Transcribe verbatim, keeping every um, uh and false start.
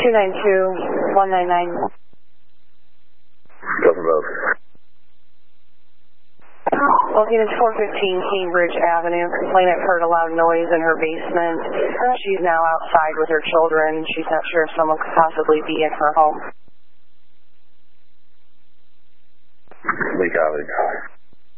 two nine two, one nine nine. Go for both. Located four fifteen Cambridge Avenue. Complainant heard a loud noise in her basement. She's now outside with her children. She's not sure if someone could possibly be in her home. We copy.